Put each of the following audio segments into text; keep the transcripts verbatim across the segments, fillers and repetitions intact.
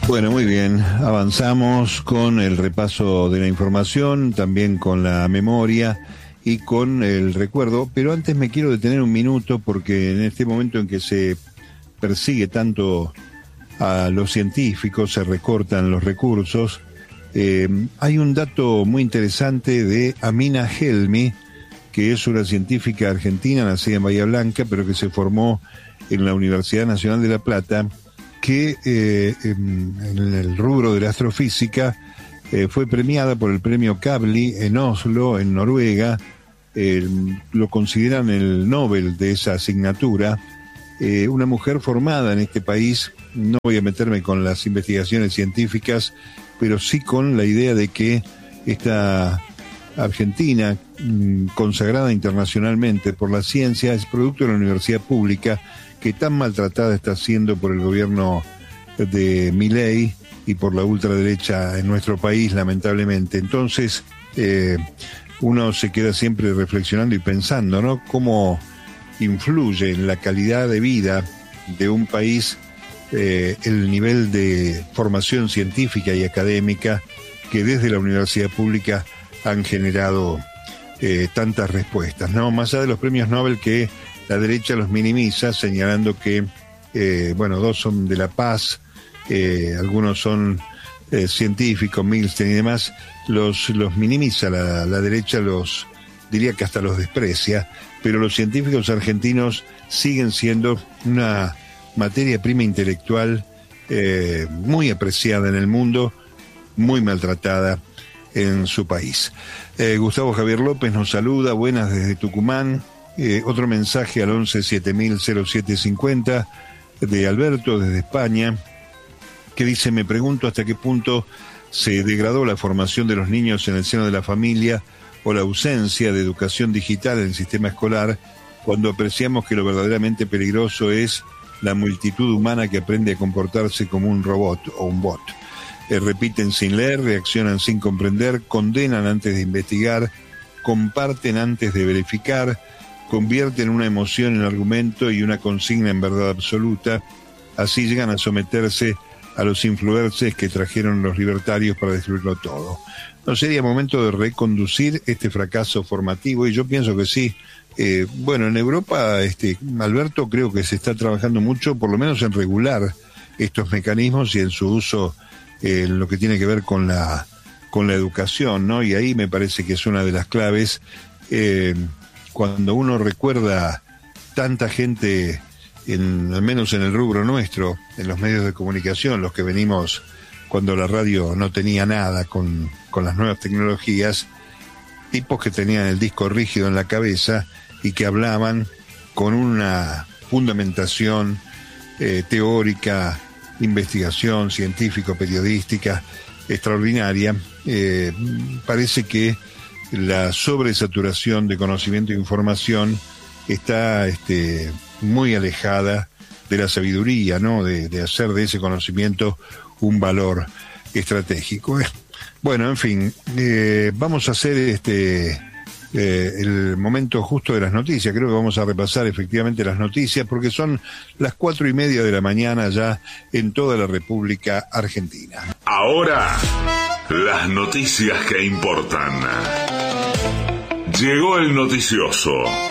Bueno, muy bien, avanzamos con el repaso de la información, también con la memoria y con el recuerdo, pero antes me quiero detener un minuto porque en este momento en que se persigue tanto a los científicos, se recortan los recursos, eh, hay un dato muy interesante de Amina Helmi, que es una científica argentina nacida en Bahía Blanca, pero que se formó en la Universidad Nacional de La Plata, que eh, en, en el rubro de la astrofísica eh, fue premiada por el premio Kavli en Oslo, en Noruega. Eh, lo consideran el Nobel de esa asignatura. Eh, una mujer formada en este país, no voy a meterme con las investigaciones científicas, pero sí con la idea de que esta Argentina, mmm, consagrada internacionalmente por la ciencia, es producto de la universidad pública, que tan maltratada está siendo por el gobierno de Milei y por la ultraderecha en nuestro país, lamentablemente. Entonces, eh, uno se queda siempre reflexionando y pensando, ¿no?, cómo influye en la calidad de vida de un país eh, el nivel de formación científica y académica que desde la universidad pública han generado eh, tantas respuestas, ¿no? Más allá de los premios Nobel que la derecha los minimiza, señalando que, eh, bueno, dos son de La Paz, eh, algunos son eh, científicos, Milstein y demás, los, los minimiza, la, la derecha los, diría que hasta los desprecia, pero los científicos argentinos siguen siendo una materia prima intelectual eh, muy apreciada en el mundo, muy maltratada en su país. Eh, Gustavo Javier López nos saluda, buenas desde Tucumán. Eh, otro mensaje al once siete mil cero siete cincuenta de Alberto desde España, que dice: me pregunto hasta qué punto se degradó la formación de los niños en el seno de la familia o la ausencia de educación digital en el sistema escolar, cuando apreciamos que lo verdaderamente peligroso es la multitud humana que aprende a comportarse como un robot o un bot. Eh, repiten sin leer, reaccionan sin comprender, condenan antes de investigar, comparten antes de verificar, convierten una emoción en argumento y una consigna en verdad absoluta. Así llegan a someterse a los influencers que trajeron los libertarios para destruirlo todo. ¿No sería momento de reconducir este fracaso formativo? Y yo pienso que sí. Eh, bueno, en Europa, este, Alberto, creo que se está trabajando mucho, por lo menos en regular estos mecanismos y en su uso eh, en lo que tiene que ver con la, con la educación, ¿no? Y ahí me parece que es una de las claves. Eh, Cuando uno recuerda tanta gente, en, al menos en el rubro nuestro, en los medios de comunicación, los que venimos cuando la radio no tenía nada con, con las nuevas tecnologías, tipos que tenían el disco rígido en la cabeza y que hablaban con una fundamentación eh, teórica, investigación científico-periodística extraordinaria. Eh, parece que la sobresaturación de conocimiento e información está este, muy alejada de la sabiduría, ¿no? De, de hacer de ese conocimiento un valor estratégico. Bueno, en fin, eh, vamos a hacer este eh, el momento justo de las noticias. Creo que vamos a repasar efectivamente las noticias porque son las cuatro y media de la mañana ya en toda la República Argentina. Ahora, las noticias que importan. Llegó el noticioso.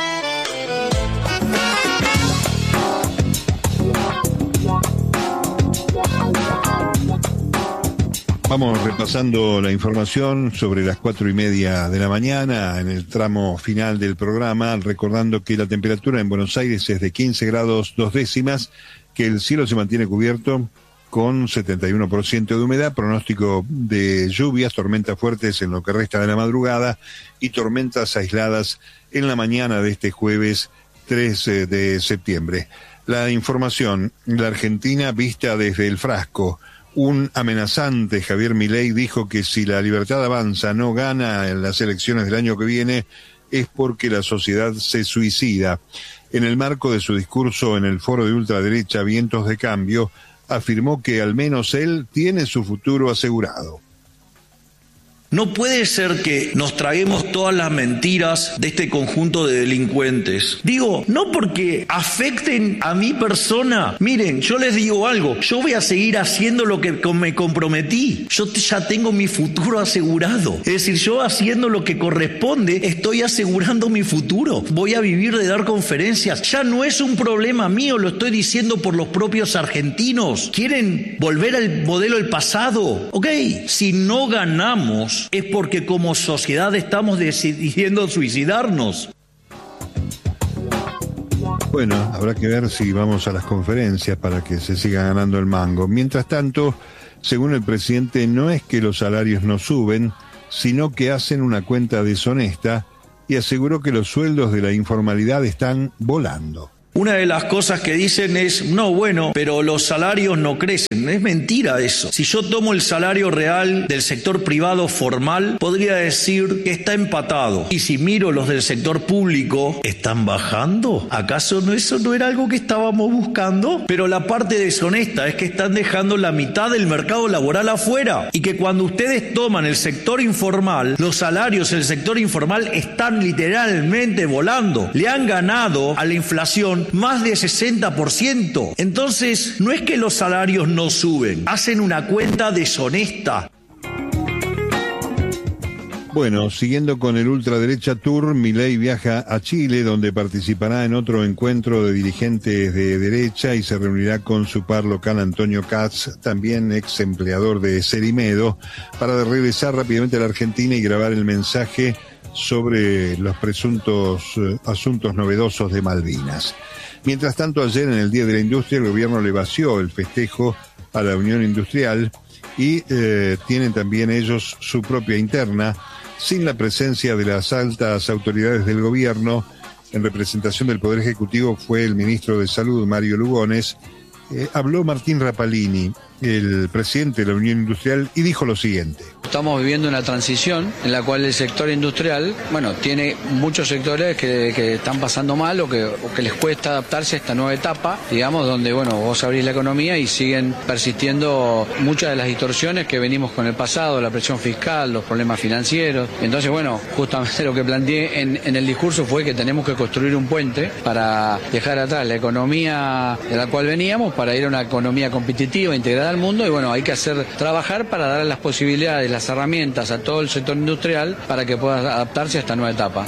Vamos repasando la información sobre las cuatro y media de la mañana en el tramo final del programa, recordando que la temperatura en Buenos Aires es de quince grados dos décimas, que el cielo se mantiene cubierto con setenta y uno por ciento de humedad, pronóstico de lluvias, tormentas fuertes en lo que resta de la madrugada y tormentas aisladas en la mañana de este jueves tres de septiembre. La información, la Argentina vista desde el frasco. Un amenazante Javier Milei dijo que si la Libertad Avanza no gana en las elecciones del año que viene es porque la sociedad se suicida. En el marco de su discurso en el foro de ultraderecha Vientos de Cambio, afirmó que al menos él tiene su futuro asegurado. No puede ser que nos traguemos todas las mentiras de este conjunto de delincuentes. Digo, no porque afecten a mi persona. Miren, yo les digo algo, yo voy a seguir haciendo lo que me comprometí. Yo ya tengo mi futuro asegurado. Es decir, yo haciendo lo que corresponde, estoy asegurando mi futuro. Voy a vivir de dar conferencias. Ya no es un problema mío, lo estoy diciendo por los propios argentinos. ¿Quieren volver al modelo del pasado? Ok, si no ganamos es porque como sociedad estamos decidiendo suicidarnos. Bueno, habrá que ver si vamos a las conferencias para que se siga ganando el mango. Mientras tanto, según el presidente, no es que los salarios no suben, sino que hacen una cuenta deshonesta y aseguró que los sueldos de la informalidad están volando. Una de las cosas que dicen es, no, bueno, pero los salarios no crecen. Es mentira eso. Si yo tomo el salario real del sector privado formal, podría decir que está empatado. Y si miro los del sector público, ¿están bajando? ¿Acaso no, eso no era algo que estábamos buscando? Pero la parte deshonesta es que están dejando la mitad del mercado laboral afuera. Y que cuando ustedes toman el sector informal, los salarios del sector informal están literalmente volando. Le han ganado a la inflación más de sesenta por ciento. Entonces, no es que los salarios no suben, hacen una cuenta deshonesta. Bueno, siguiendo con el ultraderecha tour, Milei viaja a Chile, donde participará en otro encuentro de dirigentes de derecha y se reunirá con su par local Antonio Katz, también ex empleador de Cerimedo, para regresar rápidamente a la Argentina y grabar el mensaje sobre los presuntos eh, asuntos novedosos de Malvinas. Mientras tanto, ayer en el Día de la Industria, el gobierno le vació el festejo a la Unión Industrial y eh, tienen también ellos su propia interna, sin la presencia de las altas autoridades del gobierno. En representación del Poder Ejecutivo fue el ministro de Salud, Mario Lugones. Eh, habló Martín Rapalini, el presidente de la Unión Industrial, y dijo lo siguiente. Estamos viviendo una transición en la cual el sector industrial, bueno, tiene muchos sectores que, que están pasando mal o que, o que les cuesta adaptarse a esta nueva etapa, digamos, donde, bueno, vos abrís la economía y siguen persistiendo muchas de las distorsiones que venimos con el pasado, la presión fiscal, los problemas financieros. Entonces, bueno, justamente lo que planteé en, en el discurso fue que tenemos que construir un puente para dejar atrás la economía de la cual veníamos, para ir a una economía competitiva, integrada al mundo, y bueno, hay que hacer, trabajar para dar las posibilidades, las herramientas a todo el sector industrial para que pueda adaptarse a esta nueva etapa.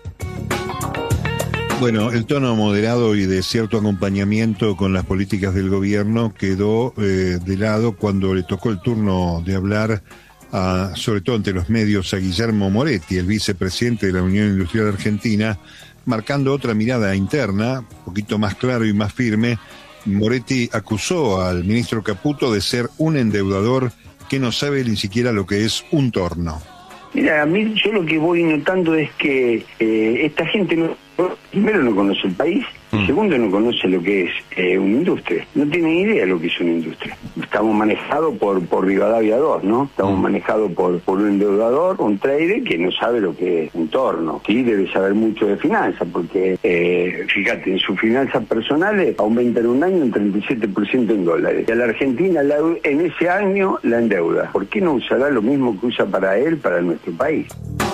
Bueno, el tono moderado y de cierto acompañamiento con las políticas del gobierno quedó eh, de lado cuando le tocó el turno de hablar, a, sobre todo ante los medios, a Guillermo Moretti, el vicepresidente de la Unión Industrial Argentina, marcando otra mirada interna, un poquito más claro y más firme. Moretti acusó al ministro Caputo de ser un endeudador que no sabe ni siquiera lo que es un torno. Mira, a mí yo lo que voy notando es que eh, esta gente no, primero no conoce el país, y segundo no conoce lo que es eh, una industria. No tienen idea de lo que es una industria. Estamos manejados por, por Rivadavia dos, ¿no? Estamos mm. manejados por, por un endeudador, un trader que no sabe lo que es un torno. Sí, debe saber mucho de finanzas, porque eh, fíjate, en sus finanzas personales aumentan un año un treinta y siete por ciento en dólares. Y a la Argentina la, en ese año la endeuda. ¿Por qué no usará lo mismo que usa para él, para nuestro país?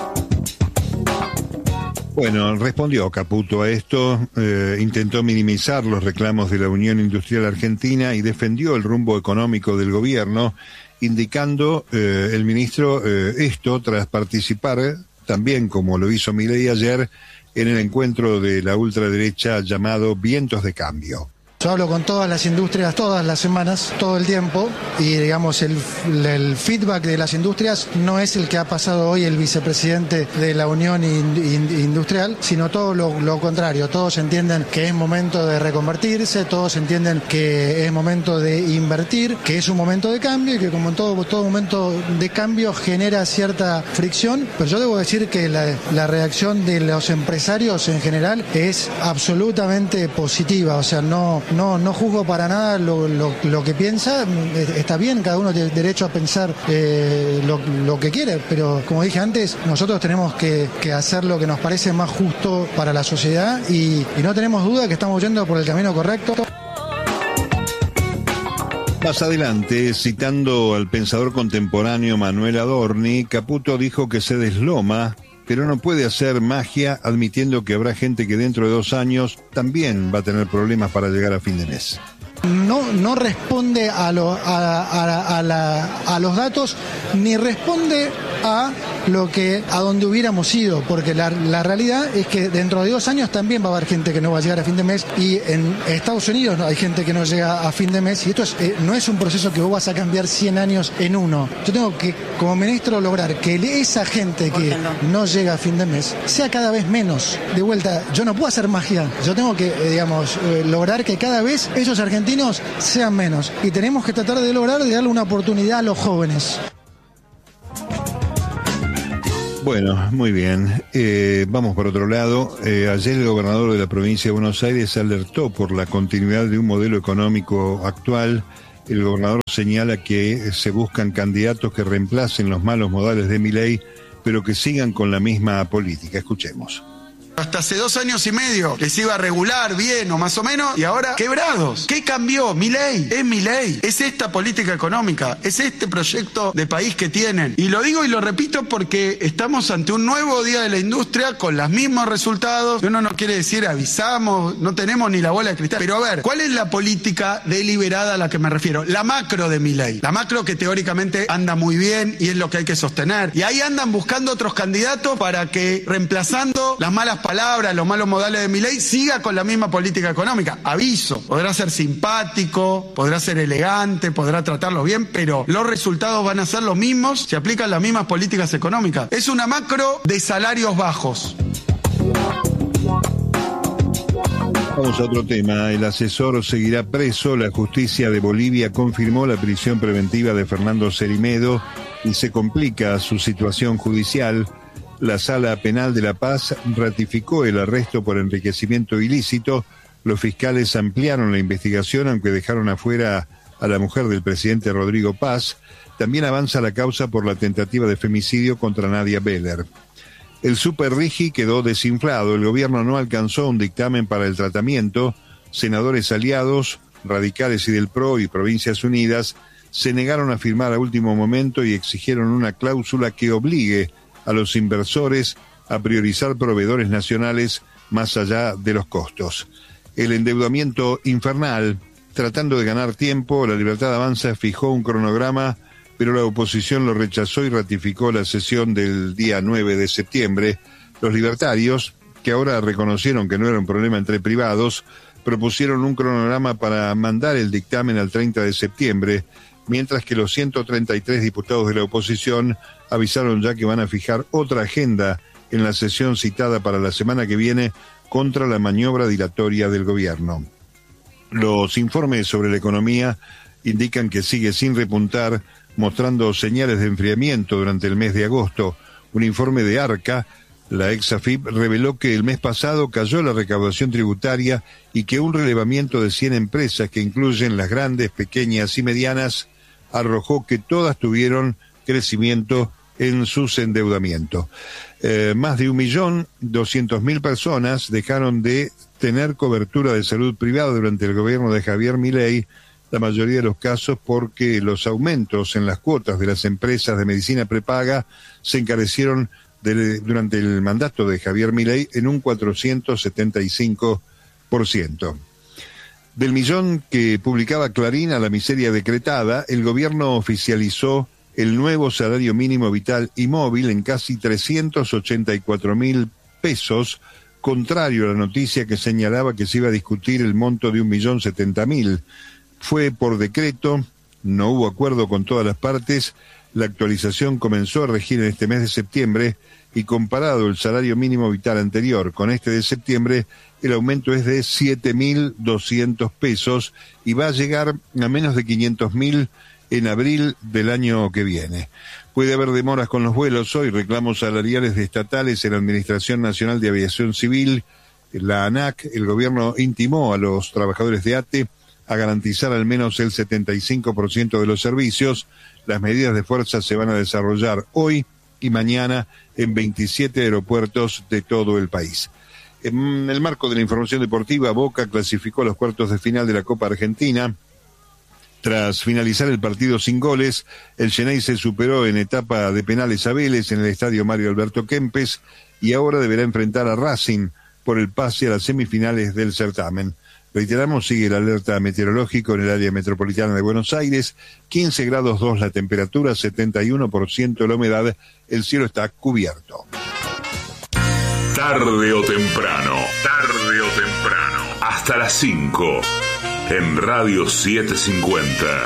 Bueno, respondió Caputo a esto, eh, intentó minimizar los reclamos de la Unión Industrial Argentina y defendió el rumbo económico del gobierno, indicando eh, el ministro eh, esto tras participar, también como lo hizo Milei ayer, en el encuentro de la ultraderecha llamado Vientos de Cambio. Yo hablo con todas las industrias todas las semanas, todo el tiempo, y digamos el, el feedback de las industrias no es el que ha pasado hoy el vicepresidente de la Unión Industrial, sino todo lo, lo contrario. Todos entienden que es momento de reconvertirse, todos entienden que es momento de invertir, que es un momento de cambio y que como en todo, todo momento de cambio genera cierta fricción, pero yo debo decir que la, la reacción de los empresarios en general es absolutamente positiva, o sea, no No, no juzgo para nada lo, lo, lo que piensa, está bien, cada uno tiene derecho a pensar eh, lo, lo que quiere, pero como dije antes, nosotros tenemos que, que hacer lo que nos parece más justo para la sociedad y, y no tenemos duda que estamos yendo por el camino correcto. Más adelante, citando al pensador contemporáneo Manuel Adorni, Caputo dijo que se desloma, pero no puede hacer magia, admitiendo que habrá gente que dentro de dos años también va a tener problemas para llegar a fin de mes. No, no responde a, lo, a, a, a, la, a los datos, ni responde a lo que a donde hubiéramos ido, porque la, la realidad es que dentro de dos años también va a haber gente que no va a llegar a fin de mes, y en Estados Unidos hay gente que no llega a fin de mes, y esto es, eh, no es un proceso que vos vas a cambiar cien años en uno. Yo tengo que, como ministro, lograr que esa gente que no llega a fin de mes sea cada vez menos. De vuelta, yo no puedo hacer magia, yo tengo que, eh, digamos, eh, lograr que cada vez esos argentinos sean menos, y tenemos que tratar de lograr de darle una oportunidad a los jóvenes. Bueno, muy bien. Eh, vamos por otro lado. Eh, ayer el gobernador de la provincia de Buenos Aires alertó por la continuidad de un modelo económico actual. El gobernador señala que se buscan candidatos que reemplacen los malos modales de Milei, pero que sigan con la misma política. Escuchemos. Hasta hace dos años y medio les iba regular, bien o más o menos, y ahora quebrados. ¿Qué cambió? Milei, es Milei, es esta política económica, es este proyecto de país que tienen. Y lo digo y lo repito porque estamos ante un nuevo día de la industria con los mismos resultados. Uno no quiere decir avisamos, no tenemos ni la bola de cristal. Pero a ver, ¿cuál es la política deliberada a la que me refiero? La macro de Milei. La macro que teóricamente anda muy bien y es lo que hay que sostener. Y ahí andan buscando otros candidatos para que, reemplazando las malas palabras, los malos modales de Milei, siga con la misma política económica. Aviso, podrá ser simpático, podrá ser elegante, podrá tratarlos bien, pero los resultados van a ser los mismos si aplican las mismas políticas económicas. Es una macro de salarios bajos. Vamos a otro tema. El asesor seguirá preso. La justicia de Bolivia confirmó la prisión preventiva de Fernando Cerimedo y se complica su situación judicial. La Sala Penal de La Paz ratificó el arresto por enriquecimiento ilícito. Los fiscales ampliaron la investigación, aunque dejaron afuera a la mujer del presidente Rodrigo Paz. También avanza la causa por la tentativa de femicidio contra Nadia Beller. El Super Rigi quedó desinflado. El gobierno no alcanzó un dictamen para el tratamiento. Senadores aliados, radicales y del P R O y Provincias Unidas se negaron a firmar a último momento y exigieron una cláusula que obligue a los inversores a priorizar proveedores nacionales más allá de los costos. El endeudamiento infernal, tratando de ganar tiempo, la Libertad Avanza fijó un cronograma, pero la oposición lo rechazó y ratificó la sesión del día nueve de septiembre. Los libertarios, que ahora reconocieron que no era un problema entre privados, propusieron un cronograma para mandar el dictamen al treinta de septiembre, mientras que los ciento treinta y tres diputados de la oposición avisaron ya que van a fijar otra agenda en la sesión citada para la semana que viene contra la maniobra dilatoria del gobierno. Los informes sobre la economía indican que sigue sin repuntar, mostrando señales de enfriamiento durante el mes de agosto. Un informe de ARCA, la ex A F I P, reveló que el mes pasado cayó la recaudación tributaria y que un relevamiento de cien empresas, que incluyen las grandes, pequeñas y medianas, arrojó que todas tuvieron crecimiento en sus endeudamientos. Eh, más de un millón doscientos mil personas dejaron de tener cobertura de salud privada durante el gobierno de Javier Milei, la mayoría de los casos porque los aumentos en las cuotas de las empresas de medicina prepaga se encarecieron de, durante el mandato de Javier Milei en un cuatrocientos setenta y cinco por ciento. Del millón que publicaba Clarín a la miseria decretada, el gobierno oficializó el nuevo salario mínimo vital y móvil en casi trescientos ochenta y cuatro mil pesos, contrario a la noticia que señalaba que se iba a discutir el monto de un millón setenta mil. Fue por decreto, no hubo acuerdo con todas las partes. La actualización comenzó a regir en este mes de septiembre y comparado el salario mínimo vital anterior con este de septiembre, el aumento es de siete mil doscientos pesos y va a llegar a menos de quinientos mil en abril del año que viene. Puede haber demoras con los vuelos hoy, reclamos salariales de estatales en la Administración Nacional de Aviación Civil, la ANAC. El gobierno intimó a los trabajadores de ATE a garantizar al menos el setenta y cinco por ciento de los servicios. Las medidas de fuerza se van a desarrollar hoy y mañana en veintisiete aeropuertos de todo el país. En el marco de la información deportiva, Boca clasificó a los cuartos de final de la Copa Argentina. Tras finalizar el partido sin goles, el Xeneize superó en etapa de penales a Vélez en el estadio Mario Alberto Kempes y ahora deberá enfrentar a Racing por el pase a las semifinales del certamen. Reiteramos, sigue el alerta meteorológico en el área metropolitana de Buenos Aires, quince grados dos la temperatura, setenta y uno por ciento la humedad, el cielo está cubierto. Tarde o temprano, tarde o temprano, hasta las cinco, en Radio setecientos cincuenta.